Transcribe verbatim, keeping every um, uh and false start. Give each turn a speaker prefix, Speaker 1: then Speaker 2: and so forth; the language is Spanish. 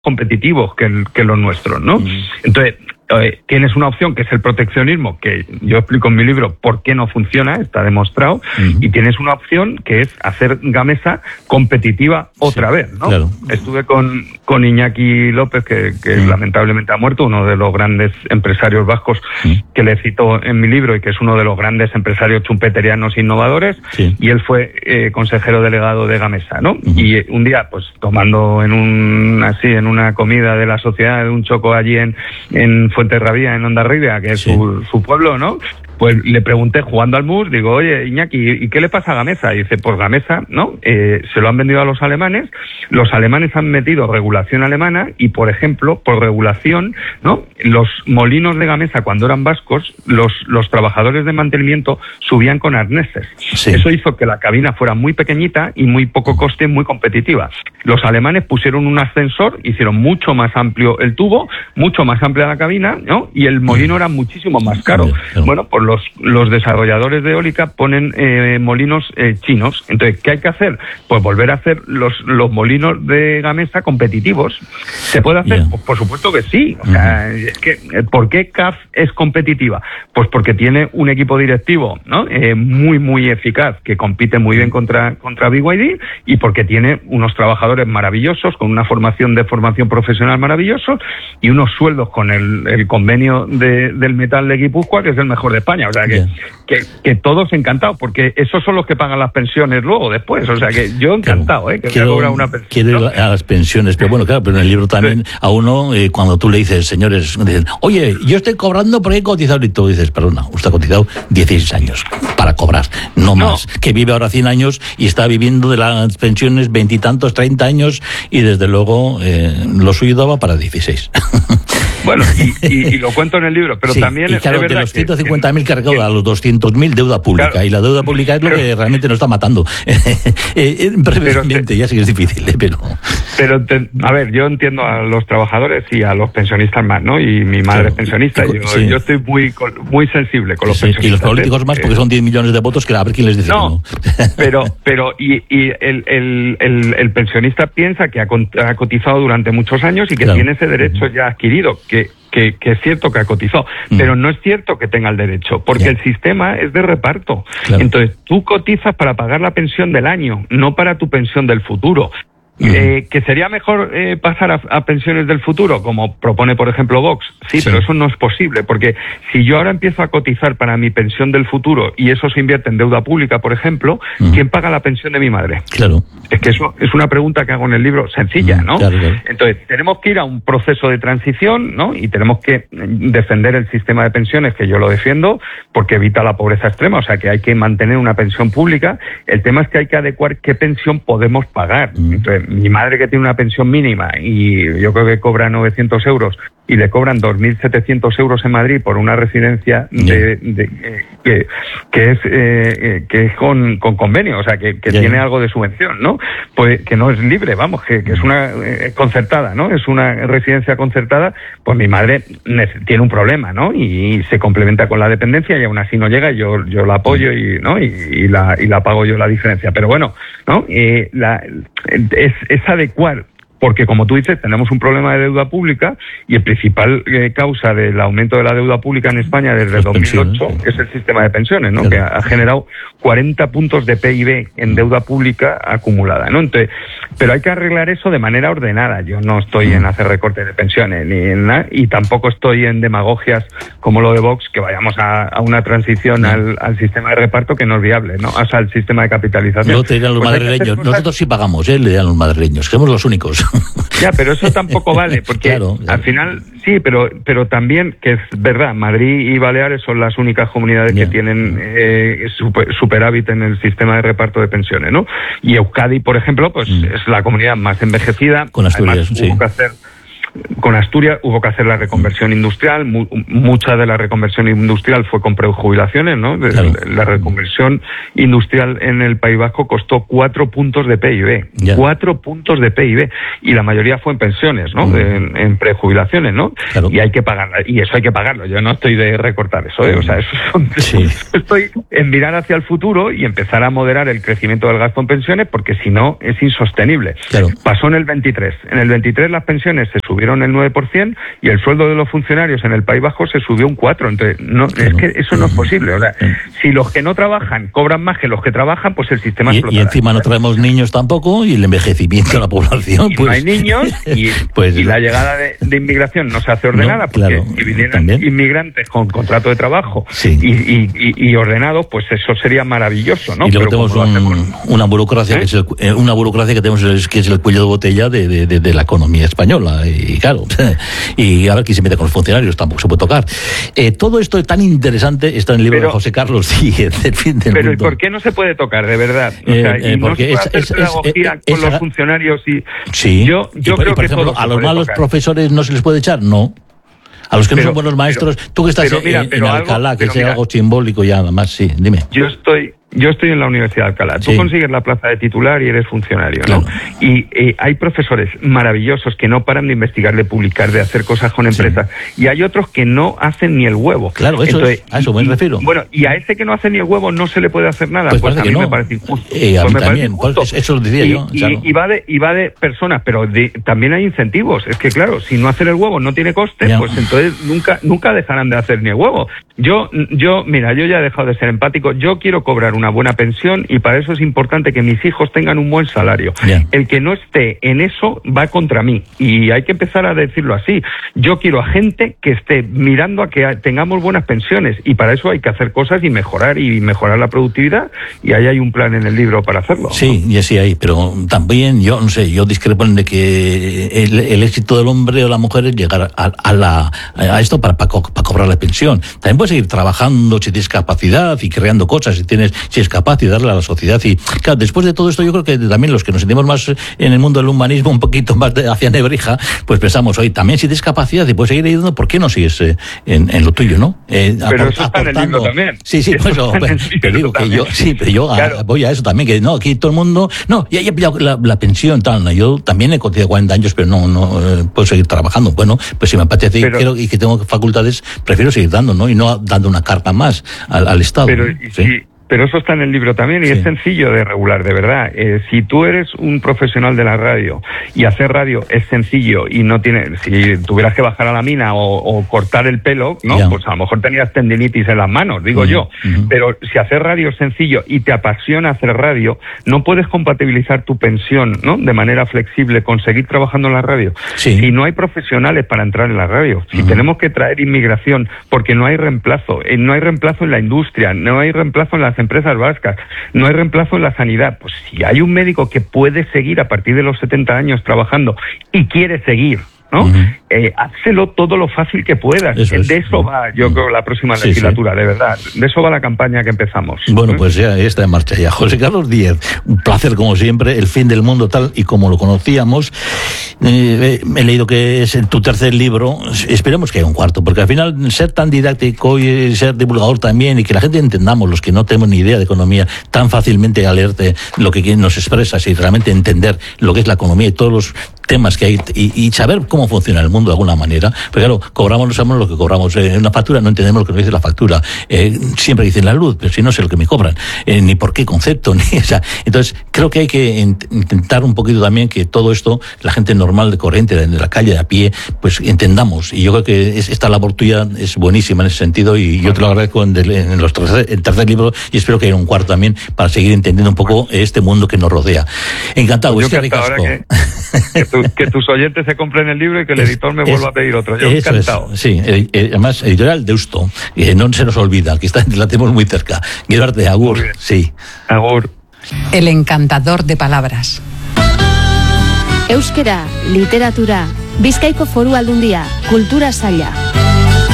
Speaker 1: competitivos que, el, que los nuestros, ¿no? Mm. Entonces, eh, tienes una opción que es el proteccionismo, que yo explico en mi libro por qué no funciona, está demostrado, uh-huh. y tienes una opción que es hacer Gamesa competitiva otra sí, vez, ¿no? Claro. Estuve con, con Iñaki López, que, que uh-huh. lamentablemente ha muerto, uno de los grandes empresarios vascos uh-huh. que le cito en mi libro y que es uno de los grandes empresarios chumpeterianos innovadores, sí. y él fue eh, consejero delegado de Gamesa, ¿no? Uh-huh. Y un día, pues tomando en un así en una comida de la sociedad de un choco allí en, en Fuenterrabía, en Hondarribia, que es sí. su, su pueblo, ¿¿no? Pues le pregunté, jugando al mus, digo, oye, Iñaki, ¿y qué le pasa a Gamesa? Y dice, pues Gamesa, ¿no? Eh, se lo han vendido a los alemanes, los alemanes han metido regulación alemana y, por ejemplo, por regulación, ¿no? Los molinos de Gamesa, cuando eran vascos, los, los trabajadores de mantenimiento subían con arneses. Sí. Eso hizo que la cabina fuera muy pequeñita y muy poco coste, muy competitiva. Los alemanes pusieron un ascensor, hicieron mucho más amplio el tubo, mucho más amplia la cabina, ¿no? Y el molino era muchísimo más caro. Bueno, pues los, los desarrolladores de eólica ponen eh, molinos eh, chinos. Entonces, ¿qué hay que hacer? Pues volver a hacer los, los molinos de Gamesa competitivos. ¿Se puede hacer? Yeah. Pues por supuesto que sí. O sea, uh-huh. es que, ¿por qué C A F es competitiva? Pues porque tiene un equipo directivo, ¿no? Eh, muy, muy eficaz, que compite muy bien contra, contra B Y D, y porque tiene unos trabajadores maravillosos, con una formación de formación profesional maravilloso, y unos sueldos con el, el convenio de, del metal de Guipúzcoa, que es el mejor de España. O sea, que, yeah. que, que todos encantados, porque esos son los que pagan las pensiones luego, después. O sea, que yo encantado, claro. ¿eh? Que quiero, me una pensión.
Speaker 2: Quiero ir a las pensiones, pero bueno, claro, pero en el libro también sí. a uno, eh, cuando tú le dices, señores, dicen, oye, yo estoy cobrando porque he cotizado, y tú dices, perdona, usted ha cotizado dieciséis años para cobrar, no, no más, que vive ahora cien años y está viviendo de las pensiones veintitantos, treinta años, y desde luego eh, lo suyo daba para dieciséis.
Speaker 1: Bueno, y, y, y lo cuento en el libro, pero
Speaker 2: sí,
Speaker 1: también
Speaker 2: y claro,
Speaker 1: es verdad
Speaker 2: de los ciento cincuenta mil que,
Speaker 1: que
Speaker 2: recauda a los doscientos mil, deuda pública, claro, y la deuda pública es lo que realmente nos está matando. eh, brevemente, te, ya sí que es difícil, ¿eh? pero...
Speaker 1: Pero, te, a ver, yo entiendo a los trabajadores y a los pensionistas más, ¿no? Y mi madre claro, es pensionista, yo, sí. yo estoy muy muy sensible con los sí, pensionistas.
Speaker 2: Y los políticos más, porque son diez millones de votos, que a ver quién les dice
Speaker 1: no,
Speaker 2: que no.
Speaker 1: pero, pero y, y el, el, el, el pensionista piensa que ha, ha cotizado durante muchos años y que claro. tiene ese derecho ya adquirido, que Que, que es cierto que ha cotizado, mm. pero no es cierto que tenga el derecho, porque yeah. el sistema es de reparto. Claro. Entonces, tú cotizas para pagar la pensión del año, no para tu pensión del futuro. Mm. Eh, ¿Que sería mejor eh, pasar a, a pensiones del futuro, como propone, por ejemplo, Vox? Sí, sí, pero eso no es posible, porque si yo ahora empiezo a cotizar para mi pensión del futuro y eso se invierte en deuda pública, por ejemplo, mm. ¿quién paga la pensión de mi madre?
Speaker 2: Claro.
Speaker 1: Es que eso es una pregunta que hago en el libro, sencilla, ¿no?
Speaker 2: Claro, claro.
Speaker 1: Entonces, tenemos que ir a un proceso de transición, ¿no? Y tenemos que defender el sistema de pensiones, que yo lo defiendo, porque evita la pobreza extrema, o sea, que hay que mantener una pensión pública. El tema es que hay que adecuar qué pensión podemos pagar. Mm. Entonces, mi madre, que tiene una pensión mínima y yo creo que cobra novecientos euros y le cobran dos mil setecientos euros en Madrid por una residencia de, de, eh, que, que es eh, que es con, con convenio, o sea, que, que tiene algo de subvención, ¿no? Pues que no es libre, vamos, que, que es una eh, concertada, ¿no? Es una residencia concertada, pues mi madre tiene un problema, ¿no? Y se complementa con la dependencia y aún así no llega, y yo yo la apoyo y no y, y la y la pago yo la diferencia, pero bueno, ¿no? Eh, la, es, es adecuar, porque como tú dices, tenemos un problema de deuda pública y el principal eh, causa del aumento de la deuda pública en España desde el dos mil ocho es el sistema de pensiones, ¿no? Claro. Que ha, ha generado cuarenta puntos de P I B en deuda pública acumulada, ¿no? Entonces, pero hay que arreglar eso de manera ordenada. Yo no estoy mm. en hacer recortes de pensiones ni en nada, y tampoco estoy en demagogias como lo de Vox, que vayamos a, a una transición mm. al, al sistema de reparto que no es viable, ¿no? O sea, al sistema de capitalización.
Speaker 2: No te dirán los pues madrileños. Cosas... Nosotros sí pagamos, ¿eh? Le dirán los madrileños. Somos los únicos.
Speaker 1: Ya, pero eso tampoco vale, porque claro, claro. al final sí, pero pero también, que es verdad, Madrid y Baleares son las únicas comunidades yeah. que tienen eh, super, superávit en el sistema de reparto de pensiones, ¿no? Y Euskadi, por ejemplo, pues mm. es la comunidad más envejecida.
Speaker 2: Con Asturias,
Speaker 1: además,
Speaker 2: sí.
Speaker 1: hubo que hacer con Asturias hubo que hacer la reconversión industrial, mu mucha de la reconversión industrial fue con prejubilaciones, ¿no? Claro. La reconversión industrial en el País Vasco costó cuatro puntos de P I B, ya. cuatro puntos de P I B, y la mayoría fue en pensiones, ¿no? Mm. En, en prejubilaciones, ¿no? Claro. Y hay que pagarla, y eso hay que pagarlo. Yo no estoy de recortar eso, ¿eh? O sea, eso son, sí. estoy en mirar hacia el futuro y empezar a moderar el crecimiento del gasto en pensiones, porque si no es insostenible. Claro. Pasó en el veintitrés. En el veintitrés las pensiones se subieron el nueve por ciento y el sueldo de los funcionarios en el País Vasco se subió un cuatro por ciento. Entonces, no, claro. es que eso no es posible. O sea, si los que no trabajan cobran más que los que trabajan, pues el sistema
Speaker 2: y,
Speaker 1: explotará.
Speaker 2: Y encima no traemos niños tampoco, y el envejecimiento de la población.
Speaker 1: Y
Speaker 2: pues...
Speaker 1: no hay niños, y, pues, y la llegada de, de inmigración no se hace ordenada, no,
Speaker 2: claro,
Speaker 1: porque si vinieran
Speaker 2: también.
Speaker 1: inmigrantes con contrato de trabajo
Speaker 2: sí.
Speaker 1: y, y, y, y ordenados, pues eso sería maravilloso, ¿no?
Speaker 2: Y luego
Speaker 1: Pero
Speaker 2: tenemos un, una burocracia ¿Eh? que es el, una burocracia que tenemos que es el cuello de botella de, de, de, de la economía española, y claro, y a ver quién se mete con los funcionarios, tampoco se puede tocar. Eh, todo esto tan interesante está en el libro pero, de José Carlos Díez, El fin del
Speaker 1: pero
Speaker 2: mundo.
Speaker 1: ¿y por qué no se puede tocar, de verdad? O sea,
Speaker 2: eh,
Speaker 1: y no
Speaker 2: porque
Speaker 1: se puede
Speaker 2: es,
Speaker 1: hacer
Speaker 2: es,
Speaker 1: pedagogía
Speaker 2: es, es,
Speaker 1: con
Speaker 2: es,
Speaker 1: los funcionarios y...
Speaker 2: Sí,
Speaker 1: yo, yo
Speaker 2: y,
Speaker 1: creo
Speaker 2: y por
Speaker 1: que
Speaker 2: ejemplo, a los malos
Speaker 1: tocar.
Speaker 2: profesores no se les puede echar, no. A los que
Speaker 1: pero,
Speaker 2: no son buenos maestros,
Speaker 1: pero,
Speaker 2: tú que estás
Speaker 1: pero, mira,
Speaker 2: en,
Speaker 1: pero
Speaker 2: en
Speaker 1: algo,
Speaker 2: Alcalá, que
Speaker 1: pero,
Speaker 2: sea
Speaker 1: mira,
Speaker 2: algo simbólico ya, nada más, sí, dime.
Speaker 1: Yo estoy... Yo estoy en la Universidad de Alcalá. Tú
Speaker 2: sí.
Speaker 1: consigues la plaza de titular y eres funcionario, ¿no?
Speaker 2: Claro.
Speaker 1: Y eh, hay profesores maravillosos que no paran de investigar, de publicar, de hacer cosas con empresas. Sí. Y hay otros que no hacen ni el huevo.
Speaker 2: Claro, eso Entonces, es, a eso me
Speaker 1: y,
Speaker 2: refiero.
Speaker 1: Bueno, y a ese que no hace ni el huevo no se le puede hacer nada.
Speaker 2: Pues,
Speaker 1: pues a mí
Speaker 2: no.
Speaker 1: me parece injusto.
Speaker 2: Eh, a
Speaker 1: pues
Speaker 2: mí
Speaker 1: me
Speaker 2: también, pues eso lo decía
Speaker 1: y,
Speaker 2: yo.
Speaker 1: Y,
Speaker 2: claro.
Speaker 1: y, va de, y va de personas, pero de, también hay incentivos. Es que claro, si no hacer el huevo no tiene coste, ya. pues entonces nunca nunca dejarán de hacer ni el huevo. Yo, yo, mira, yo ya he dejado de ser empático. Yo quiero cobrar una buena pensión, y para eso es importante que mis hijos tengan un buen salario. Yeah. El que no esté en eso va contra mí, y hay que empezar a decirlo así. Yo quiero a gente que esté mirando a que tengamos buenas pensiones, y para eso hay que hacer cosas y mejorar y mejorar la productividad, y ahí hay un plan en el libro para hacerlo.
Speaker 2: Sí, ¿no? Y así hay, pero también yo no sé, yo discrepo en de que el, el éxito del hombre o la mujer es llegar a, a, la, a esto para, para, para cobrar la pensión. También puedes seguir trabajando si tienes capacidad y creando cosas, si tienes si es capaz, y darle a la sociedad. Y claro, después de todo esto, yo creo que también los que nos sentimos más en el mundo del humanismo, un poquito más de, hacia Nebrija, pues pensamos, oye, también si tienes capacidad y puedes seguir ayudando, ¿por qué no sigues eh, en, en lo tuyo, no?
Speaker 1: Eh, pero aport, eso está aportando. En el libro también.
Speaker 2: Sí, sí, pues eso, te digo que yo, sí, pero yo claro. a, voy a eso también, que no, aquí todo el mundo, no, ya he pillado la, la pensión, tal, no, yo también he cotizado cuarenta años, pero no, no eh, puedo seguir trabajando. Bueno, pues si me apetece pero, y, quiero, y que tengo facultades, prefiero seguir dando, ¿no? Y no dando una carga más al, al Estado.
Speaker 1: Pero,
Speaker 2: ¿no?
Speaker 1: y, ¿sí? y, Pero eso está en el libro también, y sí. es sencillo de regular, de verdad. Eh, si tú eres un profesional de la radio, y hacer radio es sencillo, y no tiene, si tuvieras que bajar a la mina o, o cortar el pelo, ¿no? Yeah. Pues a lo mejor tenías tendinitis en las manos, digo uh-huh. yo. Uh-huh. Pero si hacer radio es sencillo y te apasiona hacer radio, no puedes compatibilizar tu pensión, ¿no? De manera flexible con seguir trabajando en la radio.
Speaker 2: Sí.
Speaker 1: Si no hay profesionales para entrar en la radio, si uh-huh. tenemos que traer inmigración, porque no hay reemplazo, eh, no hay reemplazo en la industria, no hay reemplazo en las empresas vascas, no hay reemplazo en la sanidad, pues si hay un médico que puede seguir a partir de los setenta años trabajando y quiere seguir, ¿no? Uh-huh. Eh, házelo todo lo fácil que puedas. Eso es. De eso va, yo uh-huh. creo, la próxima sí, legislatura, sí. de verdad. De eso va la campaña que empezamos.
Speaker 2: Bueno, ¿eh? Pues ya está en marcha ya. José Carlos Díez, un placer como siempre, El fin del mundo tal y como lo conocíamos. Eh, he leído que es tu tercer libro, esperemos que haya un cuarto, porque al final ser tan didáctico y ser divulgador también, y que la gente entendamos, los que no tenemos ni idea de economía, tan fácilmente a leerte lo que nos expresas y realmente entender lo que es la economía y todos los temas que hay, y, y saber cómo funciona el mundo de alguna manera. Porque claro, cobramos, no sabemos lo que cobramos en eh, una factura, no entendemos lo que nos dice la factura. Eh, siempre dicen la luz, pero si no sé lo que me cobran, eh, ni por qué concepto, ni o sea, entonces creo que hay que int- intentar un poquito también que todo esto, la gente normal de corriente, de la calle, de a pie, pues entendamos. Y yo creo que es, esta labor tuya es buenísima en ese sentido, y yo te lo agradezco en, de, en los tercer, el tercer libro, y espero que haya un cuarto también para seguir entendiendo un poco este mundo que nos rodea. Encantado,
Speaker 1: pues
Speaker 2: es que ricasco.
Speaker 1: Que, tu, que tus oyentes se compren el libro y que el editor me es, vuelva a pedir otro. Yo
Speaker 2: eso
Speaker 1: encantado.
Speaker 2: Es, sí, ed, ed, además, editorial Deusto, eh, no se nos olvida, que está, la tenemos muy cerca. Guilarte, agur, sí.
Speaker 1: Agur.
Speaker 3: El encantador de palabras.
Speaker 4: Euskera, literatura, Bizkaiko Foru Aldundia, Kultura Saila.